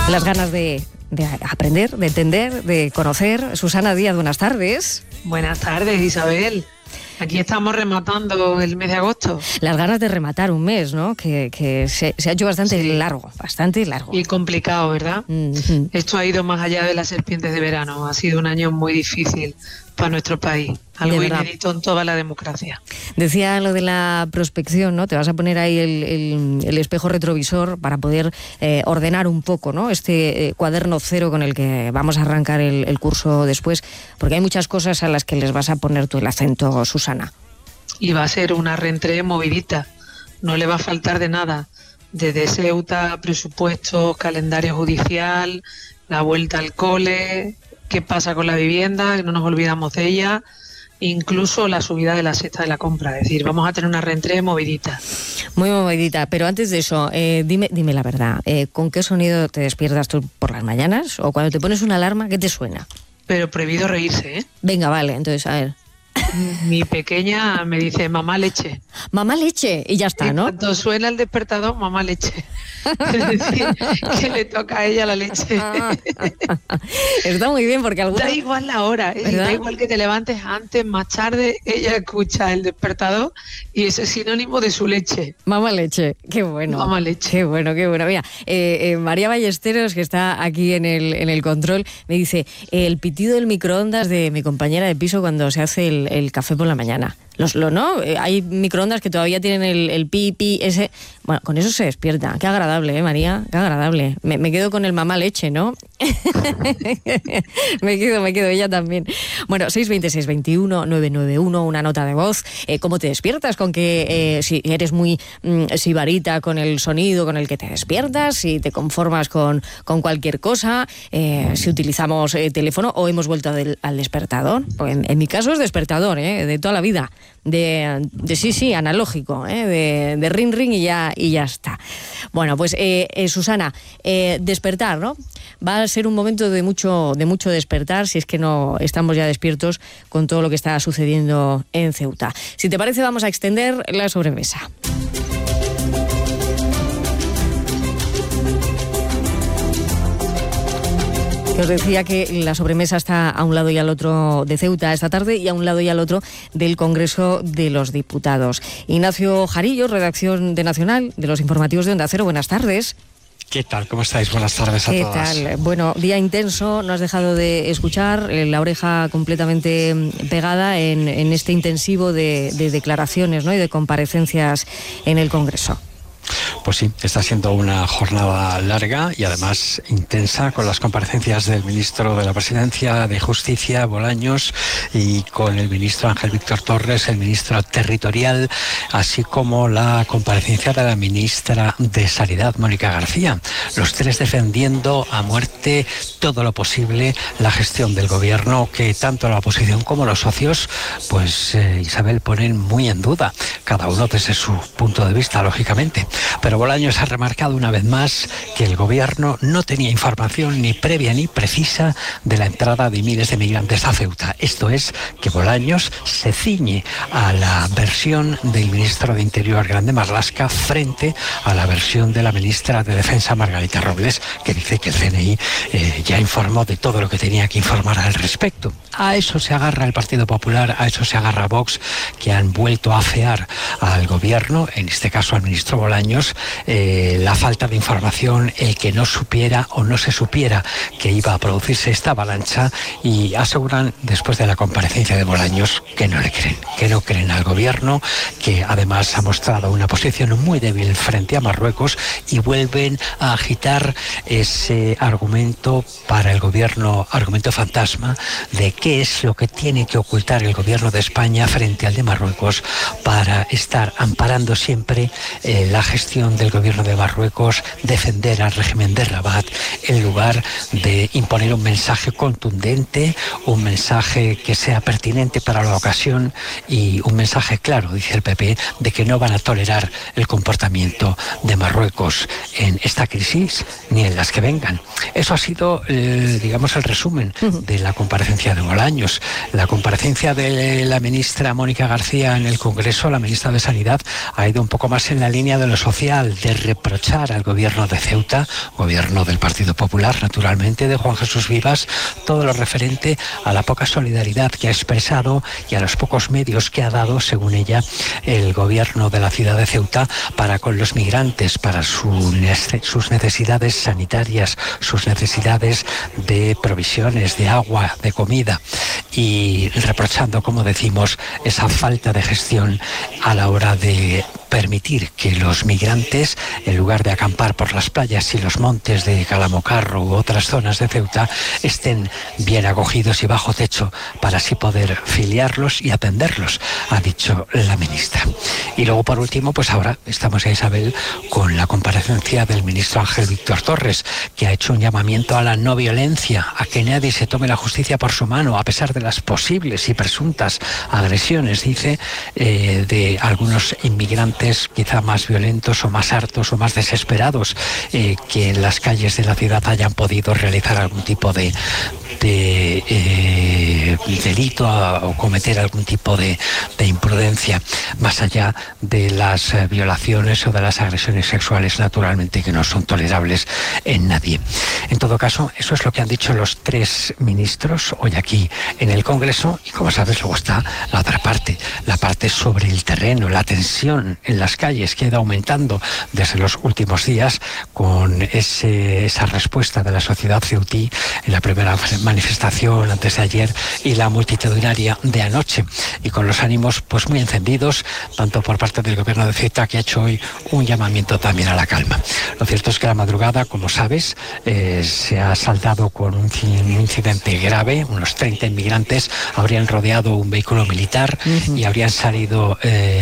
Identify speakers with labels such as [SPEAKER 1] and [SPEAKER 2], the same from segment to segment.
[SPEAKER 1] las ganas de aprender, de entender, de conocer. Susana Díaz, buenas tardes.
[SPEAKER 2] Buenas tardes, Isabel. Aquí estamos rematando el mes de agosto.
[SPEAKER 1] Las ganas de rematar un mes, ¿no? Que se ha hecho bastante largo.
[SPEAKER 2] Y complicado, ¿verdad?
[SPEAKER 1] Mm-hmm.
[SPEAKER 2] Esto ha ido más allá de las serpientes de verano. Ha sido un año muy difícil para nuestro país. Algo inédito en toda la democracia.
[SPEAKER 1] Decía lo de la prospección, ¿no? Te vas a poner ahí el espejo retrovisor para poder ordenar un poco, ¿no? Este cuaderno cero con el que vamos a arrancar el curso después, porque hay muchas cosas a las que les vas a poner tú el acento, Susana.
[SPEAKER 2] Y va a ser una reentrée movidita. No le va a faltar de nada. Desde Ceuta, presupuestos, calendario judicial, la vuelta al cole, qué pasa con la vivienda, que no nos olvidamos de ella, incluso la subida de la cesta de la compra. Es decir, vamos a tener una reentrée movidita.
[SPEAKER 1] Muy movidita, pero antes de eso, dime la verdad, ¿con qué sonido te despiertas tú por las mañanas? O cuando te pones una alarma, ¿qué te suena?
[SPEAKER 2] Pero prohibido reírse, ¿eh?
[SPEAKER 1] Venga, vale, entonces, a ver.
[SPEAKER 2] Mi pequeña me dice mamá leche.
[SPEAKER 1] Mamá leche, y ya está, ¿no?
[SPEAKER 2] Cuando suena el despertador, mamá leche. Es decir, que le toca a ella la leche.
[SPEAKER 1] Está muy bien porque alguna...
[SPEAKER 2] Da igual la hora, da igual que te levantes antes, más tarde, ella escucha el despertador y ese es sinónimo de su leche.
[SPEAKER 1] Mamá leche, qué bueno.
[SPEAKER 2] Mamá leche.
[SPEAKER 1] Qué bueno, qué bueno. Mira, María Ballesteros, que está aquí en el control, me dice, el pitido del microondas de mi compañera de piso cuando se hace el café por la mañana. ¿No? Hay microondas que todavía tienen el pi, ese... Bueno, con eso se despierta. Qué agradable, María, qué agradable. Me quedo con el mamá leche, ¿no? me quedo, ella también. Bueno, 620-621-991, una nota de voz. ¿Cómo te despiertas? ¿Con que si eres muy sibarita con el sonido con el que te despiertas? Si te conformas con cualquier cosa, si utilizamos teléfono o hemos vuelto al despertador. Pues en mi caso es despertador, de toda la vida. De sí, analógico, de ring y ya está. Bueno, pues Susana, despertar, ¿no? Va a ser un momento de mucho despertar, si es que no estamos ya despiertos con todo lo que está sucediendo en Ceuta. Si te parece, vamos a extender la sobremesa. Os decía que la sobremesa está a un lado y al otro de Ceuta esta tarde y a un lado y al otro del Congreso de los Diputados. Ignacio Jarillo, redacción de Nacional, de los informativos de Onda Cero. Buenas tardes.
[SPEAKER 3] ¿Qué tal? ¿Cómo estáis? Buenas tardes a todas.
[SPEAKER 1] ¿Qué tal? Bueno, día intenso, no has dejado de escuchar, la oreja completamente pegada en este intensivo de declaraciones, ¿no? Y de comparecencias en el Congreso.
[SPEAKER 3] Pues sí, está siendo una jornada larga y además intensa, con las comparecencias del ministro de la Presidencia de Justicia, Bolaños, y con el ministro Ángel Víctor Torres, el ministro territorial, así como la comparecencia de la ministra de Sanidad, Mónica García. Los tres defendiendo a muerte todo lo posible la gestión del gobierno, que tanto la oposición como los socios, pues Isabel, ponen muy en duda, cada uno desde su punto de vista, lógicamente. Pero Bolaños ha remarcado una vez más que el gobierno no tenía información ni previa ni precisa de la entrada de miles de migrantes a Ceuta. Esto es, que Bolaños se ciñe a la versión del ministro de Interior, Grande Marlaska, frente a la versión de la ministra de Defensa, Margarita Robles, que dice que el CNI ya informó de todo lo que tenía que informar al respecto. A eso se agarra el Partido Popular, a eso se agarra Vox, que han vuelto a afear al gobierno, en este caso al ministro Bolaños, la falta de información, el que no supiera o no se supiera que iba a producirse esta avalancha, y aseguran después de la comparecencia de Bolaños que no le creen, que no creen al gobierno, que además ha mostrado una posición muy débil frente a Marruecos, y vuelven a agitar ese argumento para el gobierno, argumento fantasma, de qué es lo que tiene que ocultar el gobierno de España frente al de Marruecos para estar amparando siempre la gestión del gobierno de Marruecos, defender al régimen de Rabat, en lugar de imponer un mensaje contundente, un mensaje que sea pertinente para la ocasión y un mensaje claro, dice el PP, de que no van a tolerar el comportamiento de Marruecos en esta crisis ni en las que vengan. Eso ha sido, digamos, el resumen de la comparecencia de Bolaños. La comparecencia de la ministra Mónica García en el Congreso, la ministra de Sanidad, ha ido un poco más en la línea de los social de reprochar al gobierno de Ceuta, gobierno del Partido Popular, naturalmente, de Juan Jesús Vivas, todo lo referente a la poca solidaridad que ha expresado y a los pocos medios que ha dado, según ella, el gobierno de la ciudad de Ceuta para con los migrantes, para sus necesidades sanitarias, sus necesidades de provisiones, de agua, de comida, y reprochando, como decimos, esa falta de gestión a la hora de permitir que los migrantes, en lugar de acampar por las playas y los montes de Calamocarro u otras zonas de Ceuta, estén bien acogidos y bajo techo para así poder filiarlos y atenderlos, ha dicho la ministra. Y luego, por último, pues ahora estamos, Isabel, con la comparecencia del ministro Ángel Víctor Torres, que ha hecho un llamamiento a la no violencia, a que nadie se tome la justicia por su mano, a pesar de las posibles y presuntas agresiones, dice, de algunos inmigrantes quizá más violentos o más hartos o más desesperados, que en las calles de la ciudad hayan podido realizar algún tipo de delito o cometer algún tipo de imprudencia, más allá de las violaciones o de las agresiones sexuales, naturalmente, que no son tolerables en nadie. En todo caso, eso es lo que han dicho los tres ministros hoy aquí en el Congreso, y como sabes, luego está la otra parte, la parte sobre el terreno, la tensión en las calles, que ha ido aumentando desde los últimos días con esa respuesta de la sociedad ceutí en la primera manifestación antes de ayer y la multitudinaria de anoche, y con los ánimos pues muy encendidos, tanto por parte del gobierno de Ceuta, que ha hecho hoy un llamamiento también a la calma. Lo cierto es que la madrugada, como sabes, se ha saldado con un incidente grave. Unos 30 inmigrantes habrían rodeado un vehículo militar y habrían salido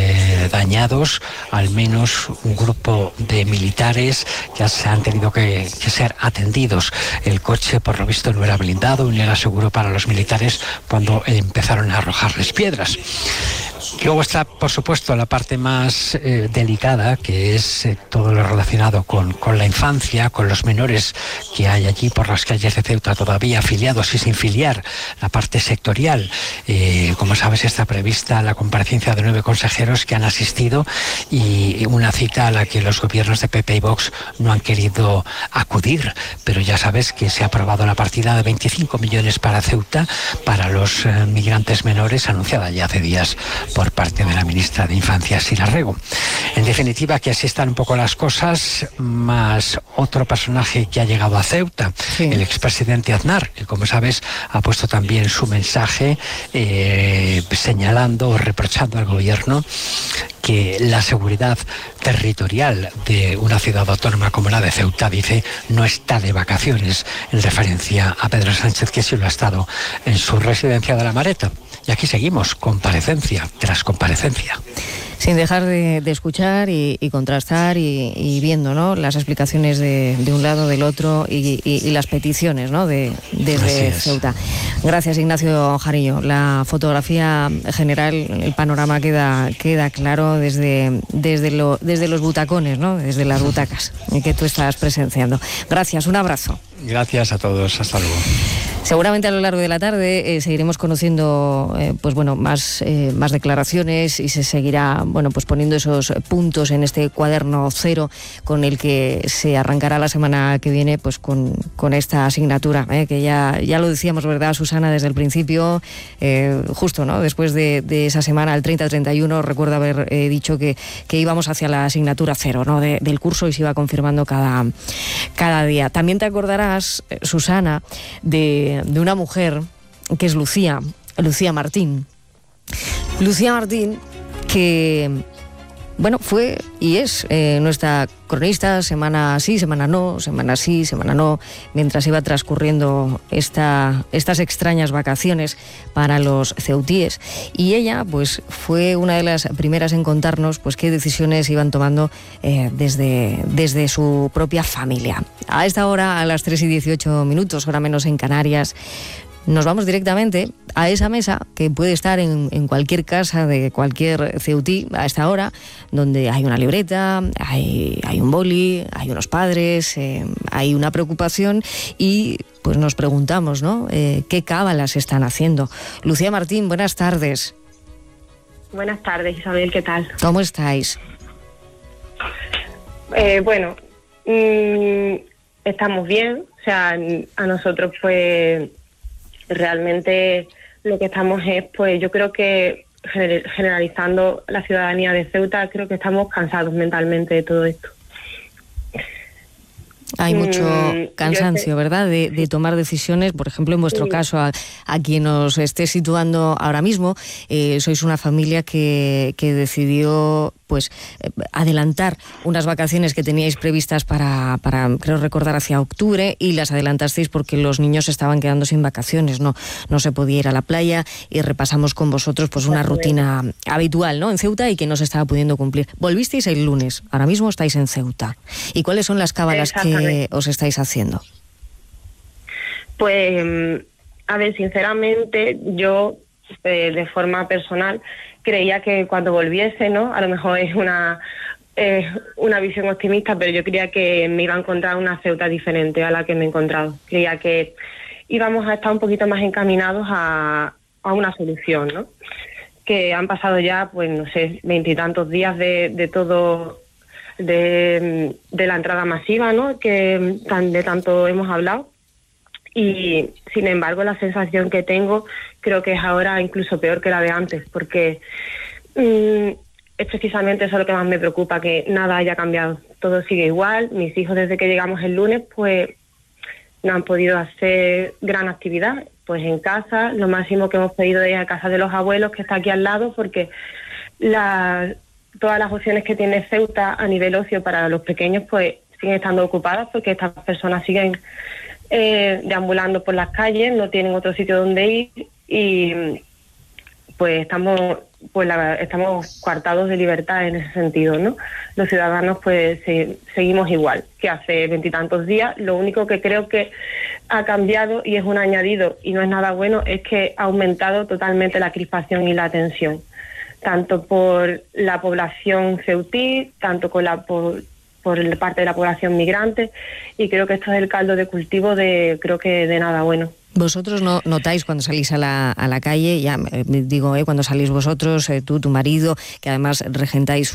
[SPEAKER 3] dañados, al menos un grupo de militares que se han tenido que ser atendidos. El coche, por lo visto, no era blindado ni era seguro para los militares cuando empezaron a arrojarles piedras. Luego está, por supuesto, la parte más delicada, que es todo lo relacionado con la infancia, con los menores que hay allí por las calles de Ceuta todavía afiliados y sin filiar, la parte sectorial. Como sabes, está prevista la comparecencia de 9 consejeros que han asistido, y una cita a la que los gobiernos de PP y Vox no han querido acudir, pero ya sabes que se ha aprobado la partida de 25 millones para Ceuta, para los migrantes menores, anunciada ya hace días por parte de la ministra de Infancia, Sira Rego. En definitiva, que así están un poco las cosas, más otro personaje que ha llegado a Ceuta, sí, el expresidente Aznar, que, como sabes, ha puesto también su mensaje señalando o reprochando al gobierno que la seguridad territorial de una ciudad autónoma como la de Ceuta, dice, no está de vacaciones, en referencia a Pedro Sánchez, que sí lo ha estado en su residencia de La Mareta. Y aquí seguimos, comparecencia tras comparecencia.
[SPEAKER 1] Sin dejar de escuchar y contrastar y viendo, ¿no?, las explicaciones de un lado, del otro, y las peticiones, ¿no?, desde Ceuta. Gracias, Ignacio Jarillo. La fotografía general, el panorama queda claro desde los butacones, ¿no?, desde las butacas que tú estás presenciando. Gracias, un abrazo.
[SPEAKER 3] Gracias a todos, hasta luego.
[SPEAKER 1] Seguramente a lo largo de la tarde seguiremos conociendo más declaraciones, y se seguirá pues poniendo esos puntos en este cuaderno cero con el que se arrancará la semana que viene, pues con esta asignatura, que ya lo decíamos, ¿verdad, Susana?, desde el principio, justo, ¿no?, después de esa semana, el 30-31, recuerdo haber dicho que íbamos hacia la asignatura cero, ¿no?, del curso, y se iba confirmando cada día. También te acordarás, Susana, de una mujer que es Lucía Martín. Lucía Martín, que fue y es nuestra cronista, semana sí, semana no, semana sí, semana no, mientras iba transcurriendo estas extrañas vacaciones para los ceutíes. Y ella, pues, fue una de las primeras en contarnos, pues, qué decisiones iban tomando desde su propia familia. A esta hora, a las 3:18, hora menos en Canarias, nos vamos directamente a esa mesa que puede estar en cualquier casa de cualquier ceutí a esta hora, donde hay una libreta, hay un boli, hay unos padres, hay una preocupación, y pues nos preguntamos, ¿no?, qué cábalas están haciendo. Lucía Martín, buenas tardes.
[SPEAKER 4] Buenas tardes, Isabel, ¿qué tal?
[SPEAKER 1] ¿Cómo estáis?
[SPEAKER 4] Bueno, estamos bien, o sea, a nosotros pues realmente lo que estamos es, pues yo creo que generalizando la ciudadanía de Ceuta, creo que estamos cansados mentalmente de todo esto.
[SPEAKER 1] Hay mucho cansancio, ¿verdad?, de tomar decisiones. Por ejemplo, en vuestro caso, a quien os esté situando ahora mismo, sois una familia que decidió pues adelantar unas vacaciones que teníais previstas para creo recordar hacia octubre, y las adelantasteis porque los niños estaban quedando sin vacaciones, no se podía ir a la playa, y repasamos con vosotros pues una rutina habitual, ¿no?, en Ceuta, y que no se estaba pudiendo cumplir. Volvisteis el lunes, ahora mismo estáis en Ceuta. ¿Y cuáles son las cábalas que os estáis haciendo?
[SPEAKER 4] Pues, a ver, sinceramente, yo de forma personal creía que cuando volviese, ¿no?, a lo mejor es una visión optimista, pero yo creía que me iba a encontrar una Ceuta diferente a la que me he encontrado. Creía que íbamos a estar un poquito más encaminados a una solución, ¿no? Que han pasado ya, pues no sé, 20 y tantos días de todo, de la entrada masiva, ¿no?, que de tanto hemos hablado. Y sin embargo la sensación que tengo creo que es ahora incluso peor que la de antes, porque es precisamente eso lo que más me preocupa, que nada haya cambiado, todo sigue igual. Mis hijos desde que llegamos el lunes pues no han podido hacer gran actividad, pues en casa lo máximo que hemos podido es a casa de los abuelos, que está aquí al lado, porque todas las opciones que tiene Ceuta a nivel ocio para los pequeños pues siguen estando ocupadas, porque estas personas siguen deambulando por las calles, no tienen otro sitio donde ir, y pues estamos coartados de libertad en ese sentido, ¿no? Los ciudadanos pues seguimos igual que hace 20 y tantos días. Lo único que creo que ha cambiado, y es un añadido y no es nada bueno, es que ha aumentado totalmente la crispación y la tensión, tanto por la población ceutí, tanto por parte de la población migrante, y creo que esto es el caldo de cultivo creo que de nada bueno.
[SPEAKER 1] ¿Vosotros no notáis cuando salís a la calle, ya digo, cuando salís vosotros, tú, tu marido, que además regentáis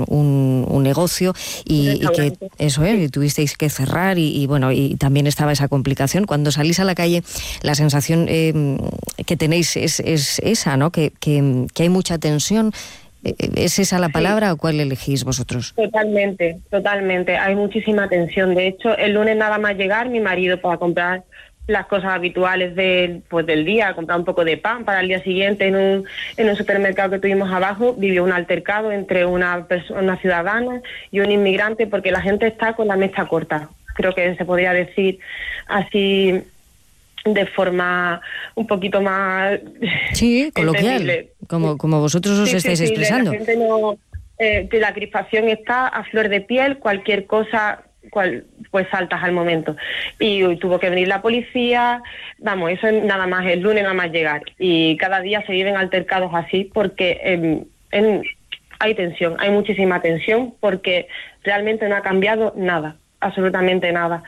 [SPEAKER 1] un negocio, y que eso tuvisteis que cerrar, y bueno, y también estaba esa complicación? Cuando salís a la calle, la sensación que tenéis es esa, ¿no?, que hay mucha tensión. ¿Es esa la palabra o cuál elegís vosotros?
[SPEAKER 4] Totalmente. Hay muchísima tensión. De hecho, el lunes nada más llegar, mi marido para comprar las cosas habituales del día, comprar un poco de pan para el día siguiente en un supermercado que tuvimos abajo, vivió un altercado entre una ciudadana y un inmigrante, porque la gente está con la mecha corta. Creo que se podría decir así, de forma un poquito más
[SPEAKER 1] coloquial, como vosotros os estáis expresando.
[SPEAKER 4] La gente no, que la crispación está a flor de piel, cualquier cosa pues saltas al momento, y tuvo que venir la policía. Vamos, eso es nada más el lunes, nada más llegar, y cada día se viven altercados así, porque hay tensión, hay muchísima tensión, porque realmente no ha cambiado nada, absolutamente nada.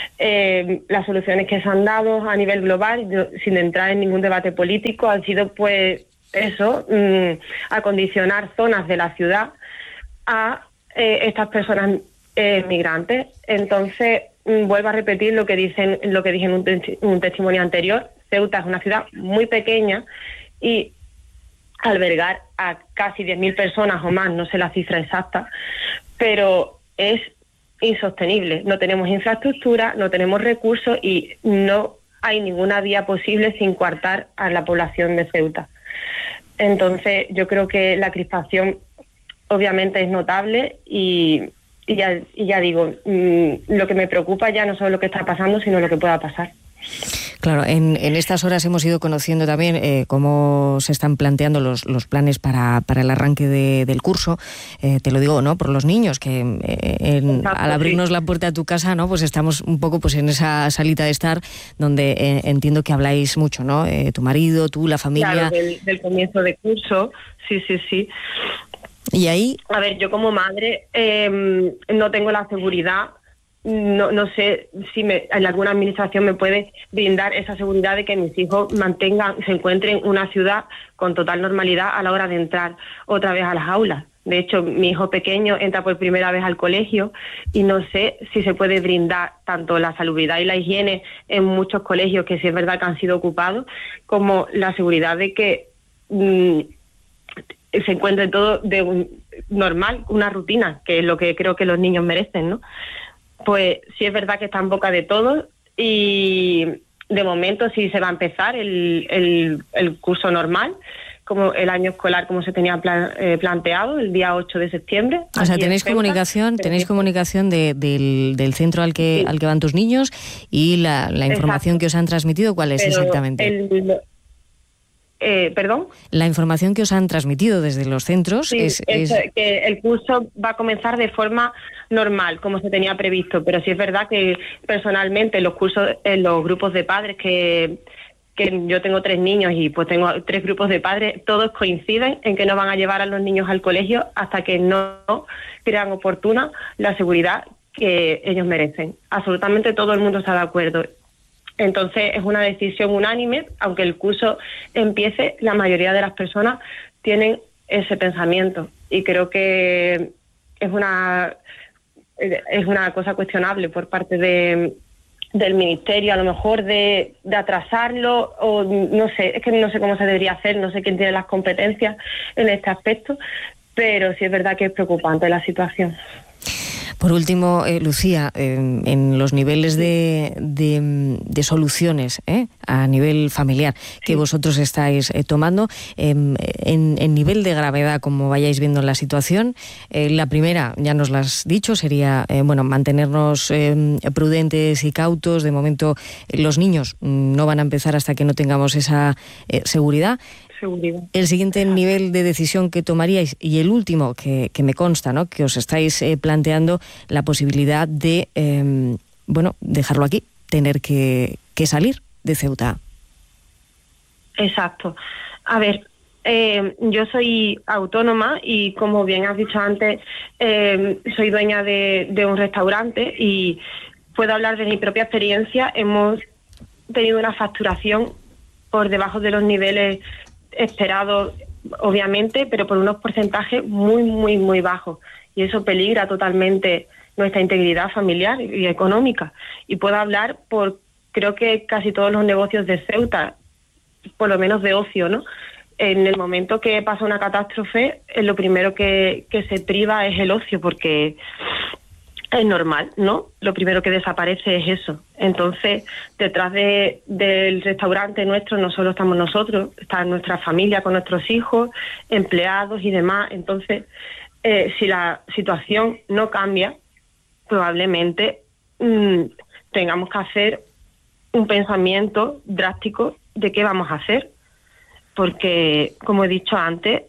[SPEAKER 4] Las soluciones que se han dado a nivel global, sin entrar en ningún debate político, han sido pues eso, acondicionar zonas de la ciudad a estas personas migrantes. Entonces, vuelvo a repetir lo que dije en un testimonio anterior: Ceuta es una ciudad muy pequeña, y albergar a casi 10.000 personas o más, no sé la cifra exacta, pero es insostenible. No tenemos infraestructura, no tenemos recursos, y no hay ninguna vía posible sin coartar a la población de Ceuta. Entonces, yo creo que la crispación obviamente es notable, y ya digo, lo que me preocupa ya no solo lo que está pasando, sino lo que pueda pasar.
[SPEAKER 1] Claro, en estas horas hemos ido conociendo también cómo se están planteando los planes para el arranque del curso. Te lo digo, ¿no?, por los niños, que al abrirnos la puerta a tu casa, ¿no?, pues estamos un poco pues en esa salita de estar, donde entiendo que habláis mucho, ¿no?, tu marido, tú, la familia.
[SPEAKER 4] Claro, del comienzo de curso, sí.
[SPEAKER 1] Y ahí...
[SPEAKER 4] A ver, yo como madre no tengo la seguridad, no sé si en alguna administración me puede brindar esa seguridad de que mis hijos se encuentren en una ciudad con total normalidad a la hora de entrar otra vez a las aulas. De hecho, mi hijo pequeño entra por primera vez al colegio y no sé si se puede brindar tanto la salubridad y la higiene en muchos colegios, que sí es verdad que han sido ocupados, como la seguridad de que se encuentre todo normal, una rutina, que es lo que creo que los niños merecen, ¿no? Pues sí es verdad que está en boca de todos y de momento sí se va a empezar el curso normal, como el año escolar como se tenía planteado, el día 8 de septiembre.
[SPEAKER 1] O sea, tenéis comunicación del centro al que van tus niños y la información que os han transmitido, ¿cuál es exactamente?
[SPEAKER 4] ¿Perdón?
[SPEAKER 1] La información que os han transmitido desde los centros es
[SPEAKER 4] que el curso va a comenzar de forma normal, como se tenía previsto, pero sí es verdad que personalmente los cursos, en los grupos de padres que yo tengo 3 niños y pues tengo 3 grupos de padres, todos coinciden en que no van a llevar a los niños al colegio hasta que no crean oportuna la seguridad que ellos merecen. Absolutamente todo el mundo está de acuerdo. Entonces es una decisión unánime, aunque el curso empiece, la mayoría de las personas tienen ese pensamiento y creo que es una cosa cuestionable por parte del ministerio, a lo mejor de atrasarlo, o no sé, es que no sé cómo se debería hacer, no sé quién tiene las competencias en este aspecto, pero sí es verdad que es preocupante la situación.
[SPEAKER 1] Por último, Lucía, en los niveles de soluciones a nivel familiar que vosotros estáis tomando, en nivel de gravedad, como vayáis viendo la situación, la primera, ya nos la has dicho, sería mantenernos prudentes y cautos. De momento, los niños no van a empezar hasta que no tengamos esa seguridad. El siguiente nivel de decisión que tomaríais, y el último que me consta, ¿no?, que os estáis planteando la posibilidad de dejarlo aquí, tener que salir de Ceuta.
[SPEAKER 4] Exacto. A ver, yo soy autónoma y, como bien has dicho antes, soy dueña de un restaurante y puedo hablar de mi propia experiencia. Hemos tenido una facturación por debajo de los niveles esperados, obviamente, pero por unos porcentajes muy, muy, muy bajos. Y eso peligra totalmente nuestra integridad familiar y económica. Y puedo hablar por, creo que casi todos los negocios de Ceuta, por lo menos de ocio, ¿no? En el momento que pasa una catástrofe, lo primero que se priva es el ocio, porque es normal, ¿no? Lo primero que desaparece es eso. Entonces, detrás del restaurante nuestro no solo estamos nosotros, está nuestra familia con nuestros hijos, empleados y demás. Entonces, si la situación no cambia, probablemente tengamos que hacer un pensamiento drástico de qué vamos a hacer. Porque, como he dicho antes,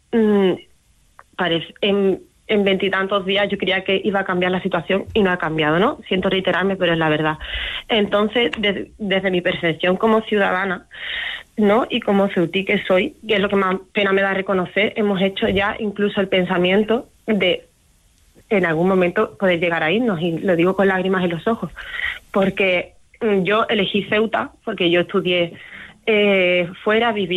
[SPEAKER 4] en 20 y tantos días yo creía que iba a cambiar la situación y no ha cambiado, ¿no? Siento reiterarme, pero es la verdad. Entonces, desde mi percepción como ciudadana, ¿no?, y como ceutí que soy, que es lo que más pena me da reconocer, hemos hecho ya incluso el pensamiento de en algún momento poder llegar a irnos, y lo digo con lágrimas en los ojos, porque yo elegí Ceuta, porque yo estudié fuera, viví